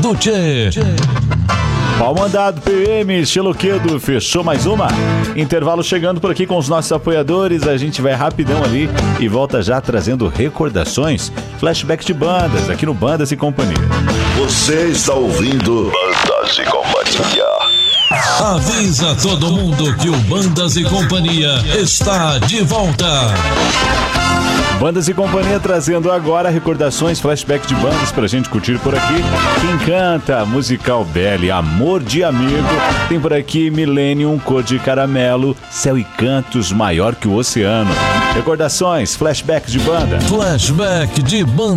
do Tchê. Pau mandado, PM, Xeloquedo, fechou mais uma. Intervalo chegando por aqui com os nossos apoiadores. A gente vai rapidão ali e volta já trazendo recordações, flashback de bandas, aqui no Bandas e Companhia. Você está ouvindo Bandas e Companhia. Avisa todo mundo que o Bandas e Companhia está de volta. Bandas e Companhia trazendo agora recordações, flashback de bandas pra gente curtir por aqui. Quem canta, Musical Belly, Amor de Amigo. Tem por aqui Millennium, Cor de Caramelo, Céu e Cantos, Maior que o Oceano. Recordações, flashback de banda. Flashback de banda.